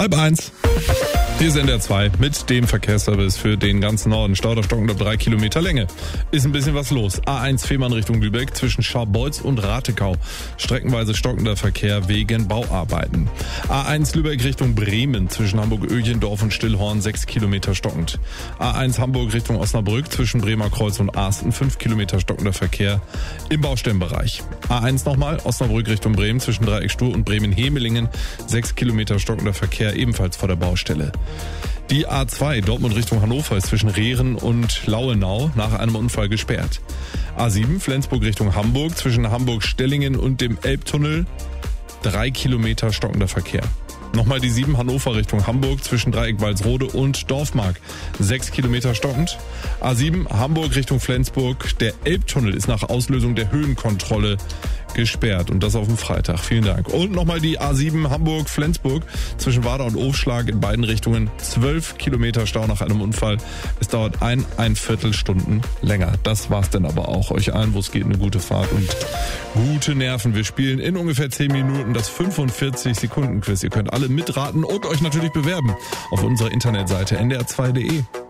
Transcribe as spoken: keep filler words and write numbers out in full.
Halb eins. Hier ist N D R zwei mit dem Verkehrsservice für den ganzen Norden. Stau oder stockend ab drei Kilometer Länge. Ist ein bisschen was los. A eins Fehmarn Richtung Lübeck zwischen Scharbeutz und Ratekau. Streckenweise stockender Verkehr wegen Bauarbeiten. A eins Lübeck Richtung Bremen zwischen Hamburg-Öhlchendorf und Stillhorn sechs Kilometer stockend. A eins Hamburg Richtung Osnabrück zwischen Bremer Kreuz und Asten fünf Kilometer stockender Verkehr im Baustellenbereich. A eins nochmal Osnabrück Richtung Bremen zwischen Dreieck Stur und Bremen-Hemelingen sechs Kilometer stockender Verkehr ebenfalls vor der Baustelle. Die A zwei Dortmund Richtung Hannover ist zwischen Rehren und Lauenau nach einem Unfall gesperrt. A sieben Flensburg Richtung Hamburg zwischen Hamburg-Stellingen und dem Elbtunnel drei Kilometer stockender Verkehr. Nochmal die sieben Hannover Richtung Hamburg zwischen Dreieck Walsrode und Dorfmark. sechs Kilometer stockend. A sieben Hamburg Richtung Flensburg. Der Elbtunnel ist nach Auslösung der Höhenkontrolle gesperrt. Und das auf dem Freitag. Vielen Dank. Und nochmal die A sieben Hamburg-Flensburg zwischen Warder und Ofschlag in beiden Richtungen. zwölf Kilometer Stau nach einem Unfall. Es dauert ein, ein Viertelstunden länger. Das war's dann aber auch. Euch allen, wo es geht, eine gute Fahrt und gute Nerven. Wir spielen in ungefähr zehn Minuten das fünfundvierzig Sekunden Quiz. Ihr könnt alle mitraten und euch natürlich bewerben auf unserer Internetseite n d r zwei punkt d e.